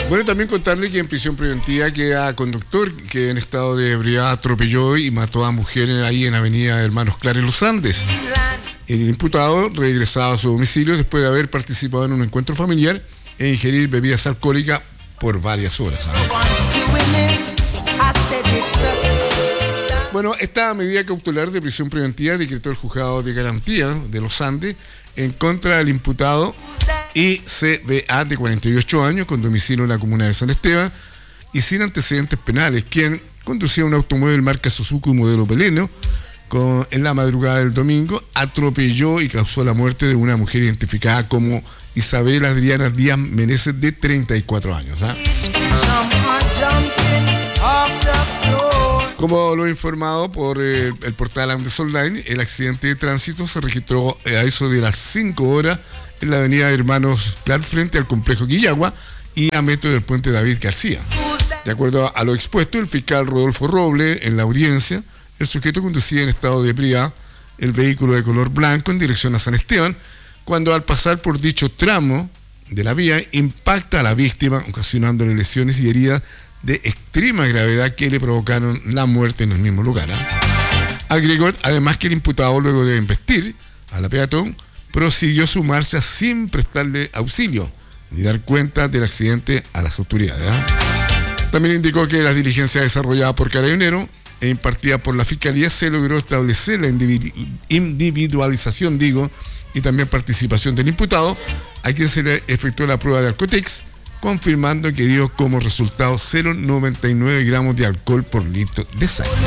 Bueno, también contarle que en prisión preventiva queda conductor que en estado de ebriedad atropelló y mató a mujeres ahí en Avenida Hermanos Clares Los Andes. El imputado regresaba a su domicilio después de haber participado en un encuentro familiar e ingerir bebidas alcohólicas por varias horas. Bueno, esta medida cautelar de prisión preventiva decretó el juzgado de garantía de Los Andes en contra del imputado ICBA de 48 años con domicilio en la comuna de San Esteban y sin antecedentes penales, quien conducía un automóvil marca Suzuki modelo Peleno en la madrugada del domingo, atropelló y causó la muerte de una mujer identificada como Isabel Adriana Díaz Meneses de 34 años. Como lo he informado por el portal Andes Online, el accidente de tránsito se registró a eso de las 5 horas en la avenida Hermanos Clar frente al complejo Quillagua y a metro del puente David García. De acuerdo a lo expuesto, el fiscal Rodolfo Roble, en la audiencia, el sujeto conducía en estado de ebriedad el vehículo de color blanco en dirección a San Esteban, cuando al pasar por dicho tramo de la vía impacta a la víctima, ocasionándole lesiones y heridas de extrema gravedad que le provocaron la muerte en el mismo lugar. Agregó además que el imputado, luego de embestir a la peatón, prosiguió su marcha sin prestarle auxilio ni dar cuenta del accidente a las autoridades. También indicó que las diligencias desarrolladas por Carabineros e impartidas por la Fiscalía se logró establecer la individualización, y también participación del imputado, a quien se le efectuó la prueba de Alcotex, confirmando que dio como resultado 0,99 gramos de alcohol por litro de sangre.